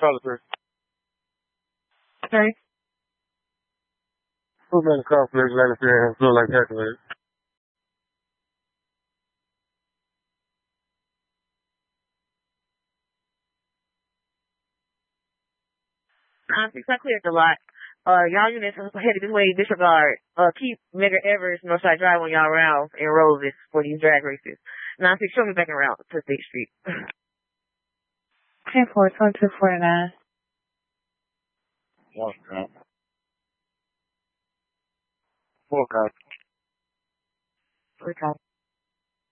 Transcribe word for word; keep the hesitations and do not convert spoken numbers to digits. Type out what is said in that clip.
Solitaire. Okay. Who made a conflict like if you feel like calculated? Honestly, I cleared a lot. Uh, y'all units headed this way, disregard. Uh, keep Mega Evers, Northside Drive on y'all around in Roses for these drag races. Nine six, show me back around to State Street. ten four, twenty-two forty-nine. One cop. Four cops. Okay.